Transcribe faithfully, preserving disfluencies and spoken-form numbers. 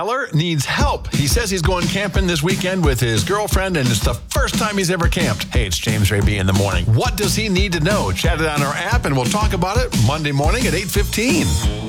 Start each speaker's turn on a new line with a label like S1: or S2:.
S1: Tyler needs help. He says he's going camping this weekend with his girlfriend, and it's the first time he's ever camped. Hey, it's James Raby in the morning. What does he need to know? Chat it on our app, and we'll talk about it Monday morning at eight fifteen.